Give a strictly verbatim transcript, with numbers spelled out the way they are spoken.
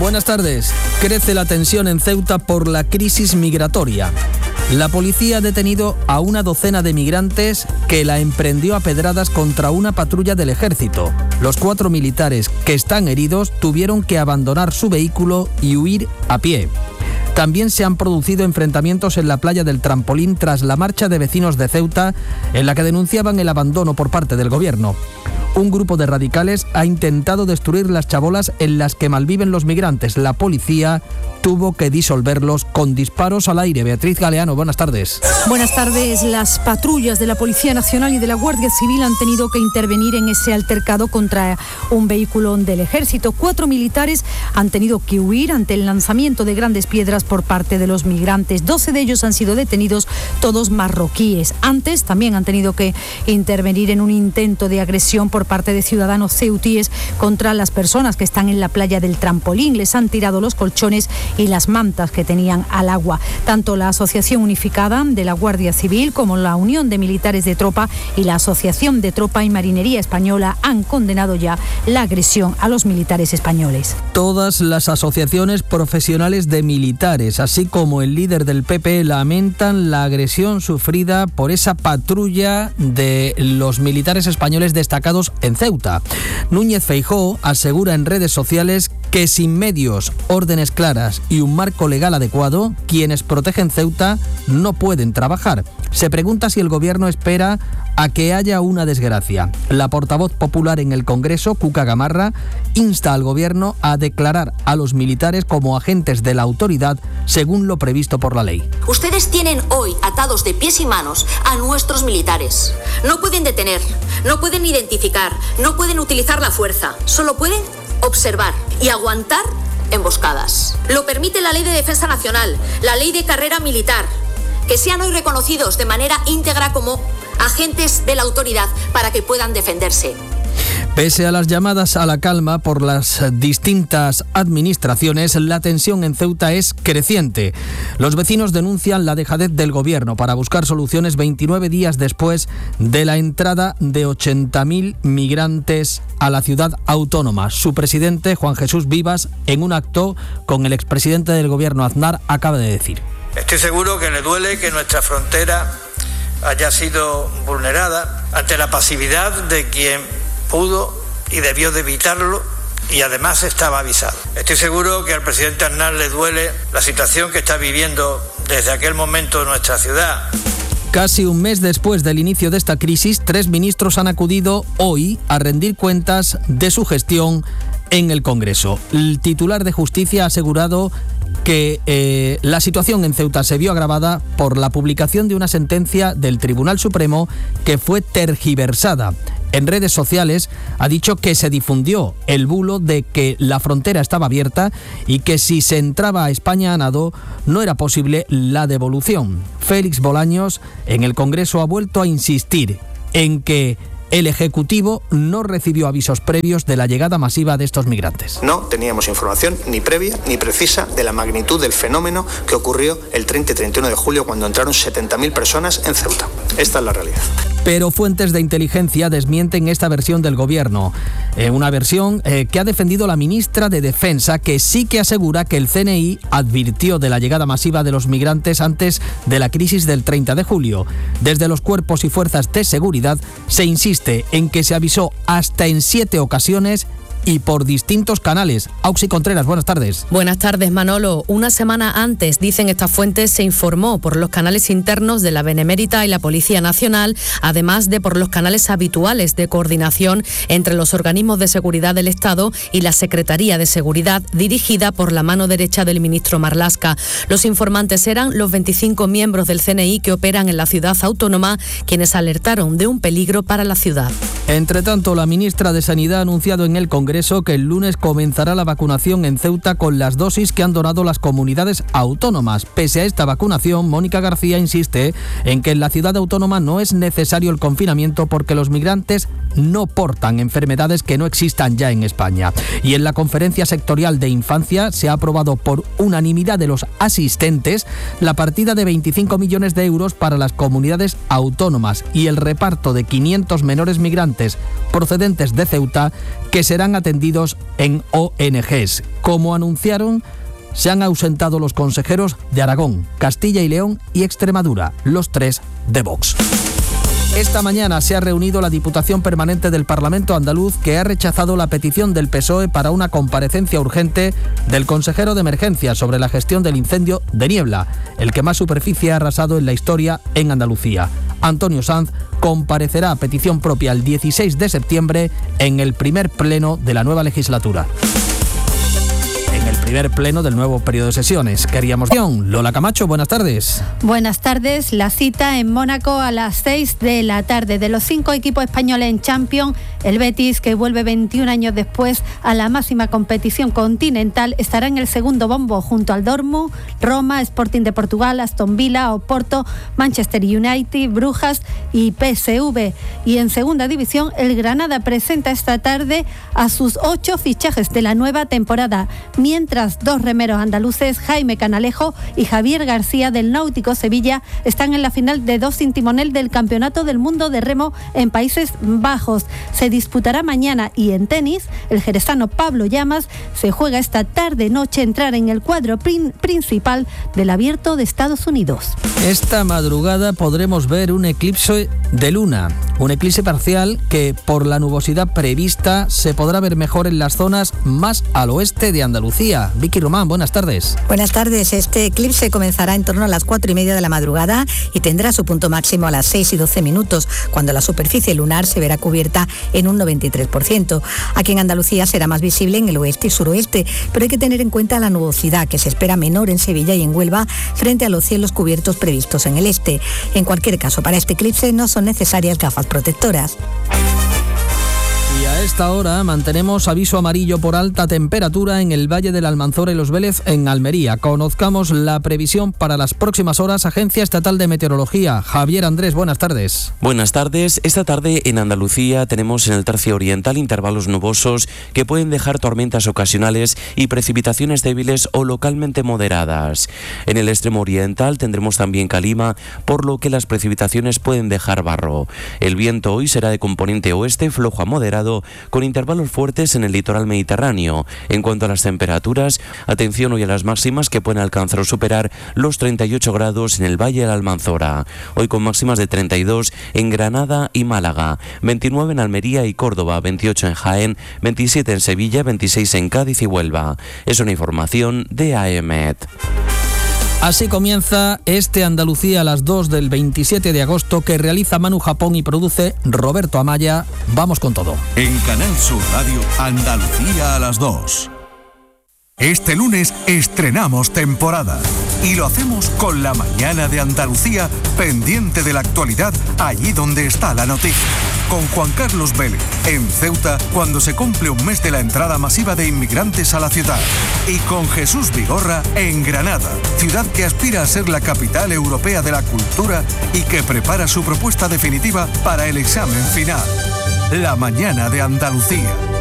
Buenas tardes. Crece la tensión en Ceuta por la crisis migratoria. La policía ha detenido a una docena de migrantes que la emprendió a pedradas contra una patrulla del ejército. Los cuatro militares que están heridos tuvieron que abandonar su vehículo y huir a pie. También se han producido enfrentamientos en la playa del Trampolín tras la marcha de vecinos de Ceuta, en la que denunciaban el abandono por parte del gobierno. Un grupo de radicales ha intentado destruir las chabolas en las que malviven los migrantes. La policía tuvo que disolverlos con disparos al aire. Beatriz Galeano, buenas tardes. Buenas tardes. Las patrullas de la Policía Nacional y de la Guardia Civil han tenido que intervenir en ese altercado contra un vehículo del ejército. Cuatro militares han tenido que huir ante el lanzamiento de grandes piedras por parte de los migrantes. Doce de ellos han sido detenidos, todos marroquíes. Antes también han tenido que intervenir en un intento de agresión por parte de ciudadanos ceutíes contra las personas que están en la playa del Trampolín. Les han tirado los colchones y las mantas que tenían al agua. Tanto la Asociación Unificada de la Guardia Civil como la Unión de Militares de Tropa y la Asociación de Tropa y Marinería Española han condenado ya la agresión a los militares españoles. Todas las asociaciones profesionales de militares, así como el líder del P P, lamentan la agresión sufrida por esa patrulla de los militares españoles destacados en Ceuta. Núñez Feijóo asegura en redes sociales que sin medios, órdenes claras y un marco legal adecuado, quienes protegen Ceuta no pueden trabajar. Se pregunta si el gobierno espera a que haya una desgracia. La portavoz popular en el Congreso, Cuca Gamarra, insta al gobierno a declarar a los militares como agentes de la autoridad según lo previsto por la ley. Ustedes tienen hoy atados de pies y manos a nuestros militares. No pueden detener, no pueden identificar, no pueden utilizar la fuerza, solo pueden observar y aguantar emboscadas. Lo permite la Ley de Defensa Nacional, la Ley de Carrera Militar, que sean hoy reconocidos de manera íntegra como agentes de la autoridad para que puedan defenderse. Pese a las llamadas a la calma por las distintas administraciones, la tensión en Ceuta es creciente. Los vecinos denuncian la dejadez del gobierno para buscar soluciones veintinueve días después de la entrada de ochenta mil migrantes a la ciudad autónoma. Su presidente, Juan Jesús Vivas, en un acto con el expresidente del gobierno, Aznar, acaba de decir: estoy seguro que le duele que nuestra frontera haya sido vulnerada ante la pasividad de quien pudo y debió de evitarlo y además estaba avisado. Estoy seguro que al presidente Aznar le duele la situación que está viviendo desde aquel momento nuestra ciudad. Casi un mes después del inicio de esta crisis, tres ministros han acudido hoy a rendir cuentas de su gestión en el Congreso. El titular de Justicia ha asegurado que eh, la situación en Ceuta se vio agravada por la publicación de una sentencia del Tribunal Supremo que fue tergiversada. En redes sociales ha dicho que se difundió el bulo de que la frontera estaba abierta y que si se entraba a España a nado no era posible la devolución. Félix Bolaños en el Congreso ha vuelto a insistir en que el Ejecutivo no recibió avisos previos de la llegada masiva de estos migrantes. No teníamos información ni previa ni precisa de la magnitud del fenómeno que ocurrió el treinta y treinta y uno de julio cuando entraron setenta mil personas en Ceuta. Esta es la realidad. Pero fuentes de inteligencia desmienten esta versión del gobierno. Eh, una versión eh, que ha defendido la ministra de Defensa, que sí que asegura que el C N I advirtió de la llegada masiva de los migrantes antes de la crisis del treinta de julio. Desde los cuerpos y fuerzas de seguridad se insiste en que se avisó hasta en siete ocasiones y por distintos canales. Auxi Contreras, buenas tardes. Buenas tardes, Manolo. Una semana antes, dicen estas fuentes, se informó por los canales internos de la Benemérita y la Policía Nacional, además de por los canales habituales de coordinación entre los organismos de seguridad del Estado y la Secretaría de Seguridad, dirigida por la mano derecha del ministro Marlaska. Los informantes eran los veinticinco miembros del C N I que operan en la ciudad autónoma, quienes alertaron de un peligro para la ciudad. Entre tanto, la ministra de Sanidad ha anunciado en el Congreso que el lunes comenzará la vacunación en Ceuta con las dosis que han donado las comunidades autónomas. Pese a esta vacunación, Mónica García insiste en que en la ciudad autónoma no es necesario el confinamiento porque los migrantes no portan enfermedades que no existan ya en España. Y en la conferencia sectorial de infancia se ha aprobado por unanimidad de los asistentes la partida de veinticinco millones de euros para las comunidades autónomas y el reparto de quinientos menores migrantes procedentes de Ceuta que serán atendidos en O N Ges. Como anunciaron, se han ausentado los consejeros de Aragón, Castilla y León y Extremadura, los tres de Vox. Esta mañana se ha reunido la Diputación Permanente del Parlamento andaluz, que ha rechazado la petición del P S O E para una comparecencia urgente del consejero de Emergencia sobre la gestión del incendio de Niebla, el que más superficie ha arrasado en la historia en Andalucía. Antonio Sanz comparecerá a petición propia el dieciséis de septiembre en el primer pleno de la nueva legislatura. En el primer pleno del nuevo periodo de sesiones. Queríamos... Lola Camacho, buenas tardes. Buenas tardes. La cita en Mónaco a las seis de la tarde. De los cinco equipos españoles en Champions, el Betis, que vuelve veintiún años después a la máxima competición continental, estará en el segundo bombo junto al Dortmund, Roma, Sporting de Portugal, Aston Villa, Oporto, Manchester United, Brujas y P S V. Y en segunda división, el Granada presenta esta tarde a sus ocho fichajes de la nueva temporada, mientras dos remeros andaluces, Jaime Canalejo y Javier García del Náutico Sevilla, están en la final de dos sin timonel del Campeonato del Mundo de Remo en Países Bajos. Se disputará mañana, y en tenis, el jerezano Pablo Llamas se juega esta tarde-noche entrar en el cuadro prin- principal del Abierto de Estados Unidos. Esta madrugada podremos ver un eclipse de luna, un eclipse parcial que, por la nubosidad prevista, se podrá ver mejor en las zonas más al oeste de Andalucía. Vicky Román, buenas tardes. Buenas tardes. Este eclipse comenzará en torno a las cuatro y media de la madrugada y tendrá su punto máximo a las seis y doce minutos, cuando la superficie lunar se verá cubierta en un noventa y tres por ciento. Aquí en Andalucía será más visible en el oeste y suroeste, pero hay que tener en cuenta la nubosidad, que se espera menor en Sevilla y en Huelva frente a los cielos cubiertos previstos en el este. En cualquier caso, para este eclipse no son necesarias gafas protectoras. Y a esta hora mantenemos aviso amarillo por alta temperatura en el Valle del Almanzora y Los Vélez en Almería. Conozcamos la previsión para las próximas horas. Agencia Estatal de Meteorología. Javier Andrés, buenas tardes. Buenas tardes. Esta tarde en Andalucía tenemos en el tercio oriental intervalos nubosos que pueden dejar tormentas ocasionales y precipitaciones débiles o localmente moderadas. En el extremo oriental tendremos también calima, por lo que las precipitaciones pueden dejar barro. El viento hoy será de componente oeste, flojo a moderado, con intervalos fuertes en el litoral mediterráneo. En cuanto a las temperaturas, atención hoy a las máximas, que pueden alcanzar o superar los treinta y ocho grados en el Valle del Almanzora. Hoy con máximas de treinta y dos en Granada y Málaga, veintinueve en Almería y Córdoba, veintiocho en Jaén, veintisiete en Sevilla, veintiséis en Cádiz y Huelva. Es una información de A E M E T. Así comienza este Andalucía a las dos del veintisiete de agosto, que realiza Manu Japón y produce Roberto Amaya. Vamos con todo. En Canal Sur Radio, Andalucía a las dos. Este lunes estrenamos temporada y lo hacemos con la mañana de Andalucía, pendiente de la actualidad allí donde está la noticia. Con Juan Carlos Vélez en Ceuta, cuando se cumple un mes de la entrada masiva de inmigrantes a la ciudad. Y con Jesús Vigorra en Granada, ciudad que aspira a ser la capital europea de la cultura y que prepara su propuesta definitiva para el examen final. La mañana de Andalucía.